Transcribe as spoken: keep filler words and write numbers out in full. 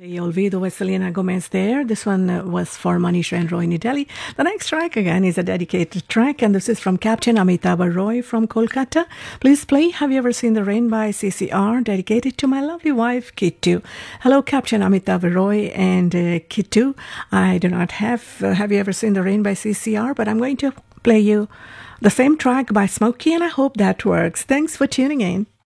Hey, Olvido with Selena Gomez there. This one uh, was for Manish and Roy Delhi. The next track again is a dedicated track, and this is from Captain Amitabh Roy from Kolkata. Please play Have You Ever Seen the Rain by C C R, dedicated to my lovely wife, Kittu. Hello, Captain Amitabh Roy and uh, Kittu. I do not have uh, Have You Ever Seen the Rain by C C R, but I'm going to play you the same track by Smokey, and I hope that works. Thanks for tuning in.